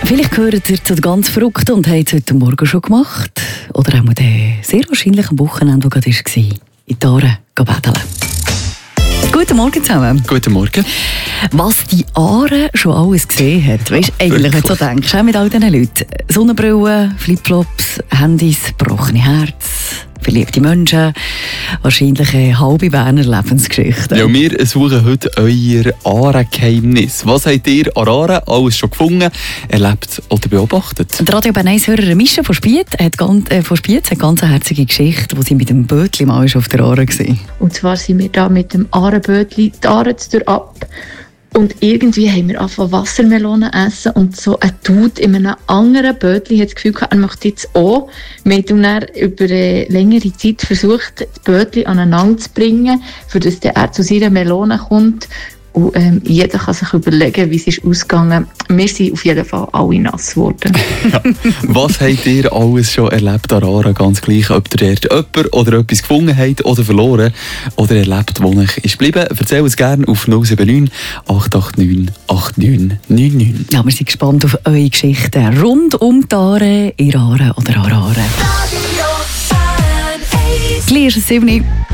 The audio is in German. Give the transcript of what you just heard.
Vielleicht gehört ihr zu den ganz Verrückten und habt es heute Morgen schon gemacht. Oder auch sehr wahrscheinlich am Wochenende, das gerade war, in die Aare baden. Guten Morgen zusammen. Guten Morgen. Was die Aare schon alles gesehen hat, weißt du, eigentlich, wenn du so denkst, auch mit all diesen Leuten. Sonnenbrillen, Flipflops, Handys, gebrochene Herz, verliebte Menschen, wahrscheinlich eine halbe Berner Lebensgeschichte. Ja, wir suchen heute euer Aare-Geheimnis. Was habt ihr an Aare alles schon gefunden, erlebt oder beobachtet? Die Radio Bern 1-Hörerin Mischa von Spiez hat eine ganz herzige Geschichte, wo sie mit dem Bötli mal auf der Aare war. Und zwar sind wir da mit dem Aare-Bötli die Aare ab. Und irgendwie haben wir angefangen Wassermelonen essen und so ein Dude in einem anderen Bötli hat das Gefühl gehabt, er möchte jetzt auch. Wir haben dann über eine längere Zeit versucht, das Bötli aneinander zu bringen, für das er zu seiner Melone kommt. Und jeder kann sich überlegen, wie es ist ausgegangen. Wir sind auf jeden Fall alle nass geworden. Ja. Was habt ihr alles schon erlebt an Aare? Ganz gleich, ob ihr dort jemanden oder etwas gefunden habt oder verloren oder erlebt, wo euch ist geblieben. Erzähl es gerne auf 079 889 8999. Ja, wir sind gespannt auf eure Geschichten rund um die Aare, in Aare oder an Aare. Gleich ist es 7 Uhr.